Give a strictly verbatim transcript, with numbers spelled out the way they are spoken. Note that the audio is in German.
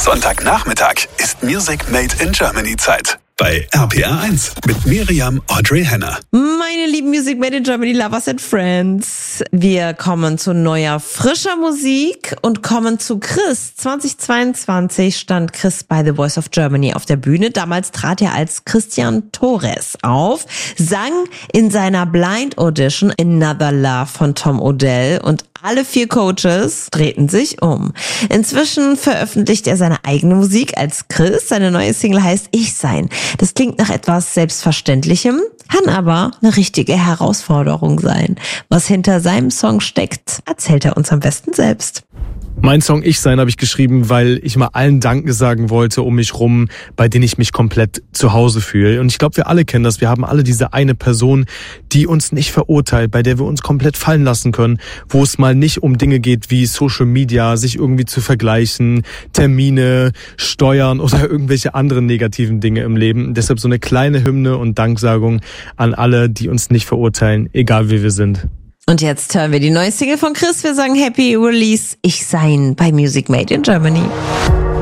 Sonntagnachmittag ist Music Made in Germany Zeit. Bei R P R eins mit Miriam Audrey Henner. Meine lieben Music Made in Germany Lovers and Friends. Wir kommen zu neuer, frischer Musik und kommen zu Chris. zweitausendzweiundzwanzig stand Chris bei The Voice of Germany auf der Bühne. Damals trat er als Christian Torres auf, sang in seiner Blind Audition Another Love von Tom Odell und alle vier Coaches drehten sich um. Inzwischen veröffentlicht er seine eigene Musik als Chris. Seine neue Single heißt Ich Sein. Das klingt nach etwas Selbstverständlichem, kann aber eine richtige Herausforderung sein. Was hinter seinem Song steckt, erzählt er uns am besten selbst. Mein Song Ich Sein habe ich geschrieben, weil ich mal allen Danke sagen wollte um mich rum, bei denen ich mich komplett zu Hause fühle. Und ich glaube, wir alle kennen das. Wir haben alle diese eine Person, die uns nicht verurteilt, bei der wir uns komplett fallen lassen können, wo es mal nicht um Dinge geht wie Social Media, sich irgendwie zu vergleichen, Termine, Steuern oder irgendwelche anderen negativen Dinge im Leben. Deshalb so eine kleine Hymne und Danksagung an alle, die uns nicht verurteilen, egal wie wir sind. Und jetzt hören wir die neue Single von Chris. Wir sagen Happy Release Ich Sein bei Music Made in Germany.